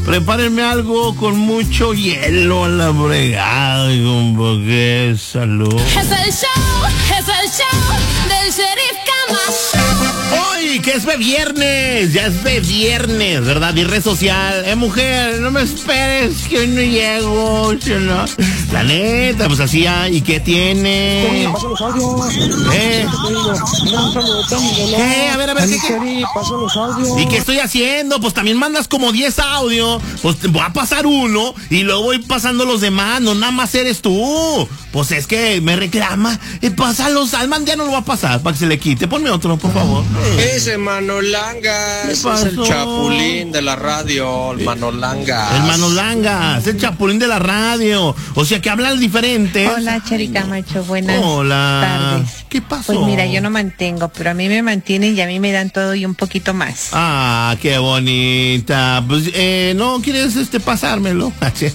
prepárenme algo con mucho hielo a la bregada y con porque salud. Es el show del Sheriff Camacho. Hoy, que es de viernes, ya es de viernes, ¿verdad? Mi red social, mujer, no me esperes que hoy no llego, ¿no? La neta, pues así hay, ¿y qué tiene? A ver, ¿qué? ¿Y qué estoy haciendo? Pues también mandas como 10 audios, pues te voy a pasar uno y luego voy pasando los demás, no nada más eres tú. Pues es que me reclama, pásalos, al man ya no lo va a pasar para que se le quite, ponme otro, por favor. Ese Manolanga, es el chapulín de la radio, el Manolanga. El Manolanga, es el chapulín de la radio, o sea que hablan diferente. Hola, Cheri Camacho, buenas tardes. ¿Qué pasó? Pues mira, yo no mantengo, pero a mí me mantienen y a mí me dan todo y un poquito más. Ah, qué bonita. Pues, ¿no quieres pasármelo?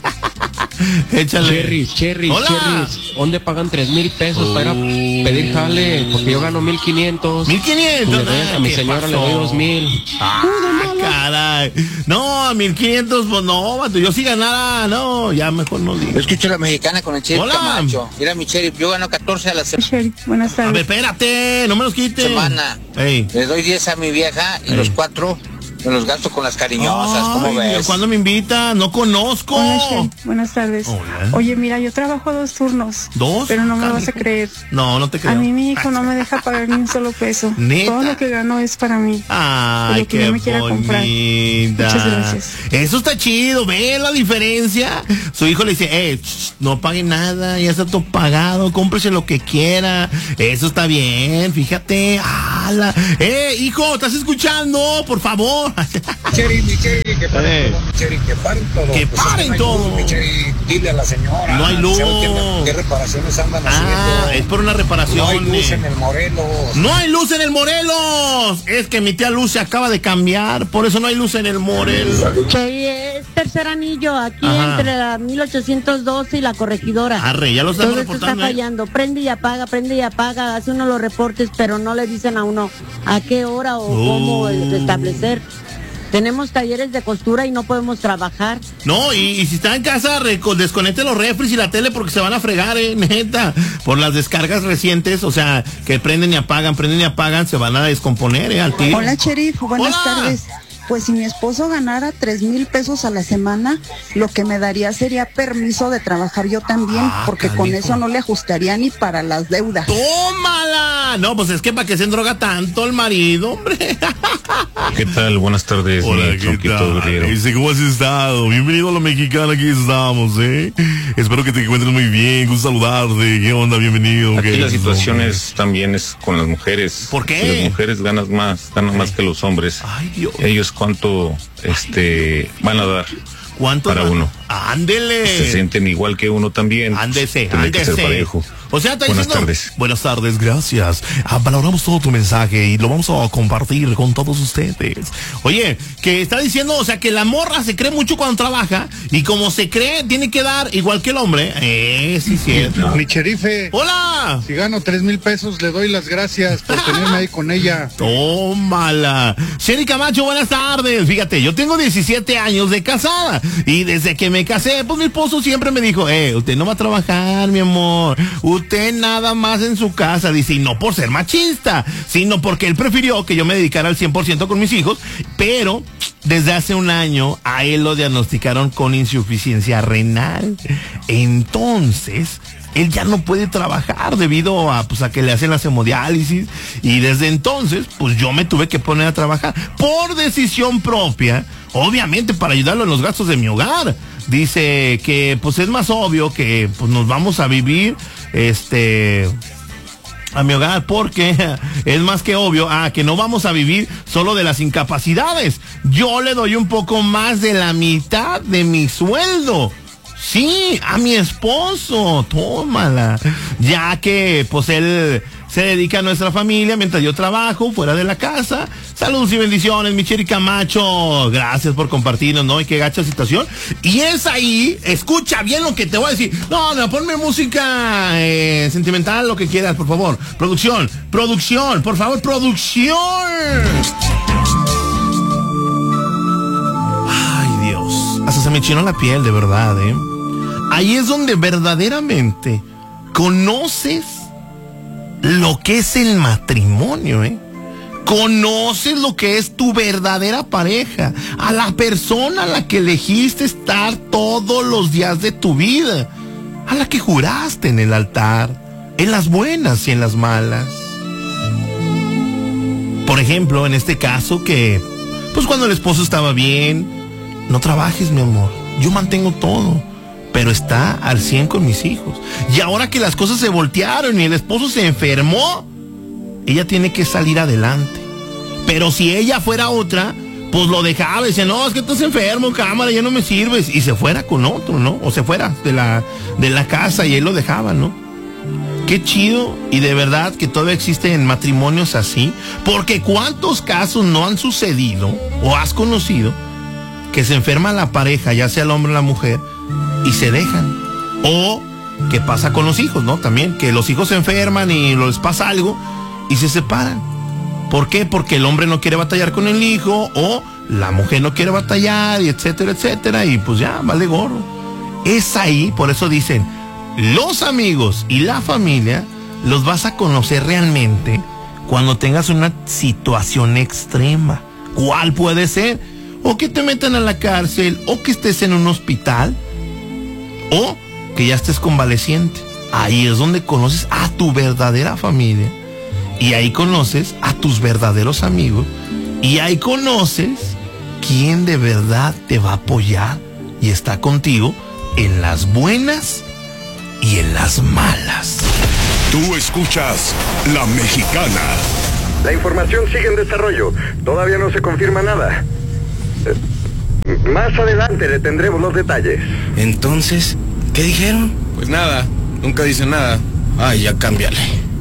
Échale. Cherry, ¿dónde pagan 3,000 pesos para pedir jale? Porque yo gano 1,500. 1,500. A mi señora le doy 2,000. Caray. No, a 1,500, pues no, vato. Yo si ganara, no, ya mejor no digo. Yo escucho a la mexicana con el Sheriff Hola. Camacho. Mira, mi Sheriff, yo gano 14 a la Buenas tardes. A ver, espérate, no me los quites. semana. Ey. Le doy 10 a mi vieja y Ey. los 4 me los gasto con las cariñosas. ¿Cómo Ay, ves? ¿cuándo me invita? No conozco. Hola, Sheri. Buenas tardes. Hola. Oye, mira, yo trabajo 2 turnos. ¿2? Pero no me Canijo. vas a creer. No te creo. A mí mi hijo no me deja pagar ni un solo peso. ¿Neta? Todo lo que gano es para mí. Ay, Lo que qué yo me quiera comprar. bonita. Muchas gracias. Eso está chido, ¿ve la diferencia? Su hijo le dice, no pague nada, ya está todo pagado, cómprese lo que quiera. Eso está bien, fíjate. Hijo, ¿estás escuchando? Por favor. Mi Cherry, que paren todo, mi Cherry, que paren todo. Que Pues paren no hay todo. luz, mi Cherry, dile a la señora. No hay luz. ¿Qué reparaciones andan haciendo? Es por una reparación. No hay luz en el Morelos. No hay luz en el Morelos. Es que mi tía Luz se acaba de cambiar, por eso no hay luz en el Morelos. Che, es tercer anillo, aquí Ajá. entre la 1812 y la Corregidora. Arre, ya lo estamos Todo esto está reportando. fallando, prende y apaga, hace uno los reportes, pero no le dicen a uno a qué hora o cómo establecer. Tenemos talleres de costura y no podemos trabajar. No, y si está en casa, desconecte los refris y la tele porque se van a fregar, neta. Por las descargas recientes, o sea, que prenden y apagan, se van a descomponer, al tiro. Hola, Sheriff, buenas Hola. tardes. Pues si mi esposo ganara 3,000 pesos a la semana, lo que me daría sería permiso de trabajar yo también, porque con canijo. eso no le ajustaría ni para las deudas. ¡Tómala! No, pues es que para que se endroga tanto el marido, hombre. ¿Qué tal? Buenas tardes, mi tronquito guerrero. ¿Cómo has estado? Bienvenido a la mexicana, aquí estamos, Espero que te encuentres muy bien, gusto saludarte. ¿Qué onda? Bienvenido. Aquí ¿Qué la es? situación es también es con las mujeres. ¿Por qué? Las mujeres ganan más que los hombres. Ay, Dios. Ellos cuánto van a dar ¿Cuánto para dan? uno. Ándele. Se sienten igual que uno también. Ándese. Tiene que ser parejo. O sea, está Buenas diciendo... tardes. Buenas tardes, gracias. Valoramos todo tu mensaje y lo vamos a compartir con todos ustedes. Oye, que está diciendo, o sea, que la morra se cree mucho cuando trabaja y como se cree, tiene que dar igual que el hombre. Sí, cierto. Mi Cherife, ¡Hola! si gano 3,000 pesos, le doy las gracias por tenerme ahí con ella. Tómala. Sherry Camacho, buenas tardes. Fíjate, yo tengo 17 años de casada y desde que me casé, pues mi esposo siempre me dijo, usted no va a trabajar, mi amor. Usted nada más en su casa. Dice, y no por ser machista, sino porque él prefirió que yo me dedicara al 100% con mis hijos, pero desde hace un año a él lo diagnosticaron con insuficiencia renal. Entonces, él ya no puede trabajar debido a que le hacen la hemodiálisis y desde entonces pues yo me tuve que poner a trabajar por decisión propia, obviamente para ayudarlo en los gastos de mi hogar. Dice que pues es más obvio que pues nos vamos a vivir a mi hogar porque es más que obvio que no vamos a vivir solo de las incapacidades. Yo le doy un poco más de la mitad de mi sueldo. Sí, a mi esposo, tómala. Ya que, pues, él se dedica a nuestra familia mientras yo trabajo fuera de la casa. Saludos y bendiciones, mi Cherry Camacho. Gracias por compartirnos, ¿no? Y qué gacha situación. Y es ahí, escucha bien lo que te voy a decir. No, ponme música sentimental, lo que quieras, por favor. Producción, por favor, producción. me enchinó la piel, de verdad, ¿eh? Ahí es donde verdaderamente conoces lo que es el matrimonio, ¿eh? Conoces lo que es tu verdadera pareja, a la persona a la que elegiste estar todos los días de tu vida, a la que juraste en el altar, en las buenas y en las malas. Por ejemplo, en este caso que, pues cuando el esposo estaba bien, no trabajes, mi amor, yo mantengo todo, pero está al 100 con mis hijos. Y ahora que las cosas se voltearon y el esposo se enfermó, ella tiene que salir adelante. Pero si ella fuera otra, pues lo dejaba y decía, no, es que estás enfermo, cámara, ya no me sirves. Y se fuera con otro, ¿no? O se fuera de la casa y él lo dejaba, ¿no? Qué chido, y de verdad que todavía existen matrimonios así. Porque ¿cuántos casos no han sucedido o has conocido que se enferma la pareja, ya sea el hombre o la mujer, y se dejan? O que pasa con los hijos, ¿no? También, que los hijos se enferman y les pasa algo y se separan. ¿Por qué? Porque el hombre no quiere batallar con el hijo, o la mujer no quiere batallar, y etcétera, etcétera, y pues ya, vale gorro. Es ahí, por eso dicen, los amigos y la familia los vas a conocer realmente cuando tengas una situación extrema. ¿Cuál puede ser? O que te metan a la cárcel, o que estés en un hospital, o que ya estés convaleciente. Ahí es donde conoces a tu verdadera familia. Y ahí conoces a tus verdaderos amigos. Y ahí conoces quién de verdad te va a apoyar y está contigo en las buenas y en las malas. Tú escuchas La Mexicana. La información sigue en desarrollo. Todavía no se confirma nada. Más adelante le tendremos los detalles. Entonces, ¿qué dijeron? Pues nada, nunca dicen nada. Ay, ya cámbiale.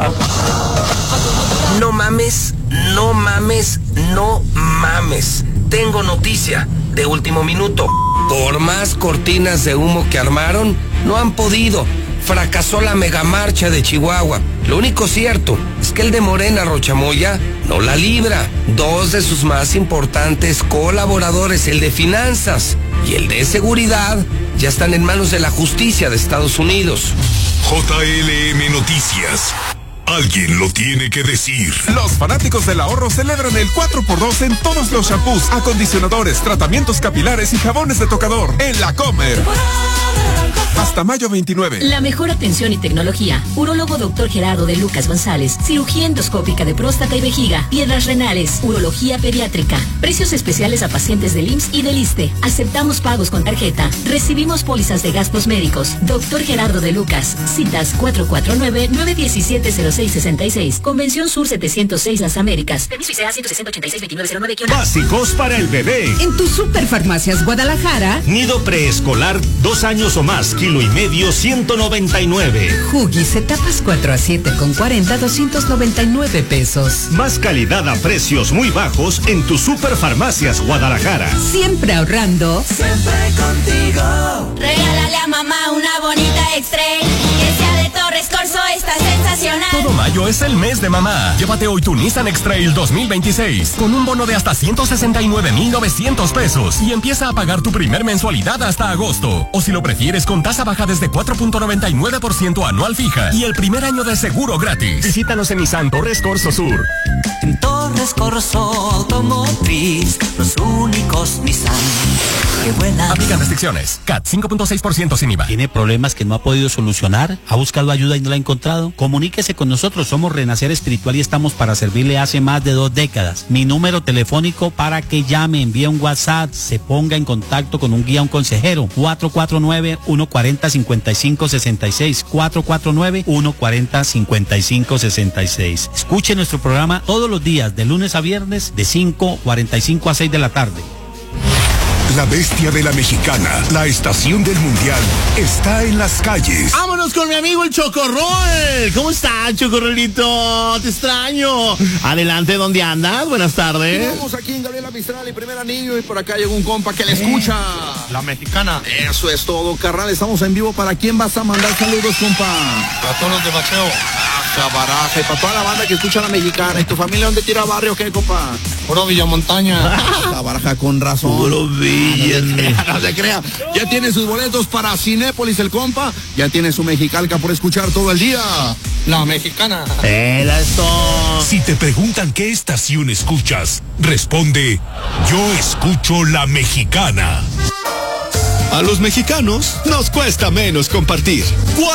No mames, no mames, no mames. Tengo noticia de último minuto. Por más cortinas de humo que armaron, no han podido. Fracasó la megamarcha de Chihuahua. Lo único cierto es que el de Morena Rochamoya no la libra. Dos de sus más importantes colaboradores, el de Finanzas y el de Seguridad, ya están en manos de la justicia de Estados Unidos. JLM Noticias. Alguien lo tiene que decir. Los fanáticos del ahorro celebran el 4x2 en todos los shampoos, acondicionadores, tratamientos capilares y jabones de tocador en La Comer. Hasta mayo 29. La mejor atención y tecnología. Urólogo Dr. Gerardo de Lucas González. Cirugía endoscópica de próstata y vejiga. Piedras renales. Urología pediátrica. Precios especiales a pacientes del IMSS y del ISSSTE. Aceptamos pagos con tarjeta. Recibimos pólizas de gastos médicos. Dr. Gerardo de Lucas. Citas 449-917-0666. Convención Sur 706 Las Américas. Permiso ICEA 160-86-2909-. Básicos para el bebé. En tu Superfarmacias Guadalajara. Nido preescolar, 2 años o más, kilo y medio, 199. Huggies etapas 4 a 7 con 40, 299 pesos. Más calidad a precios muy bajos en tu Superfarmacias Guadalajara. Siempre ahorrando. Siempre contigo. Regálale a mamá una bonita X-Trail. Que sea de Torres Corso, está sensacional. Todo mayo es el mes de mamá. Llévate hoy tu Nissan X-Trail 2026 con un bono de hasta 169,900 pesos y empieza a pagar tu primer mensualidad hasta agosto. O si lo prefieres, con tasa baja desde 4.99% anual fija y el primer año de seguro gratis. Visítanos en Nissan Torres Corso Sur. En Torres Corso Automotriz, los únicos Nissan que vuelan. Aplican restricciones. CAT 5.6% sin IVA. ¿Tiene problemas que no ha podido solucionar? ¿Ha buscado ayuda y no la ha encontrado? Comuníquese con nosotros. Somos Renacer Espiritual y estamos para servirle hace más de 2 décadas. Mi número telefónico para que llame, envíe un WhatsApp, se ponga en contacto con un guía, un consejero. 449-140-5566. 449-140-5566. Escuche nuestro programa todos los días, de lunes a viernes, de 5:45 a 6 de la tarde. La bestia de la Mexicana, la estación del mundial, está en las calles. Vámonos con mi amigo el Chocorrol. ¿Cómo estás, Chocorrolito? Te extraño. Adelante, ¿dónde andas? Buenas tardes. Estamos aquí en Gabriela Mistral y Primer Anillo, y por acá llegó un compa que le escucha. La Mexicana. Eso es todo, carnal. Estamos en vivo. ¿Para quién vas a mandar saludos, compa? Para todos los de Bacheo. Baraja, y para toda la banda que escucha La Mexicana. ¿Y tu familia dónde tira barrio, qué, compa? Puro Villamontaña. La baraja con razón. Puro Villa. No se crea. Ya tiene sus boletos para Cinépolis el compa. Ya tiene su Mexicalca por escuchar todo el día. La Mexicana. Si te preguntan qué estación escuchas, responde, yo escucho La Mexicana. A los mexicanos nos cuesta menos compartir.